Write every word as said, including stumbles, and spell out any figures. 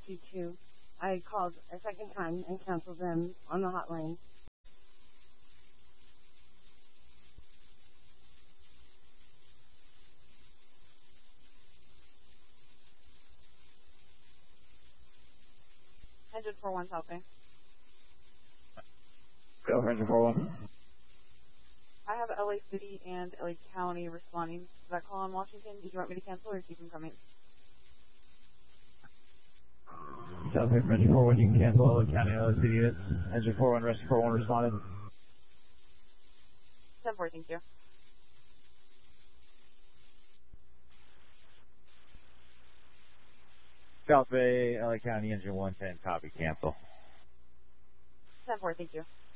you to. I called a second time and canceled them on the hotline. Engine four one South Bay. Go for engine four one. I have L A City and L A County responding to that call in Washington. Did you want me to cancel or keep them coming? South Bay from engine four one, you can cancel all the county L A City units. Engine four one, rescue four one responded. ten four, thank you. South Bay, L A County, engine one ten, copy, cancel. ten four, thank you.